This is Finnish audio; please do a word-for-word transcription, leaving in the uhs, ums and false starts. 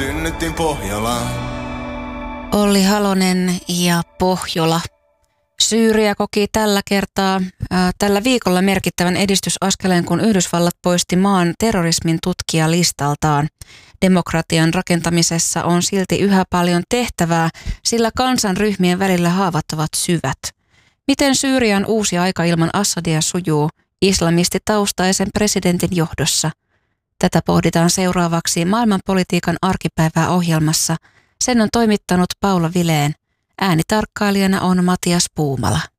synnyttiin Pohjolaan. Olli Halonen ja Pohjola. Syyria koki tällä kertaa äh, tällä viikolla merkittävän edistysaskeleen, kun Yhdysvallat poisti maan terrorismin tutkija listaltaan. Demokratian rakentamisessa on silti yhä paljon tehtävää, sillä kansanryhmien välillä haavat ovat syvät. Miten Syyrian uusi aika ilman Assadia sujuu islamistitaustaisen presidentin johdossa? Tätä pohditaan seuraavaksi maailmanpolitiikan arkipäivää ohjelmassa. Sen on toimittanut Paula Vileen. Äänitarkkailijana on Matias Puumala.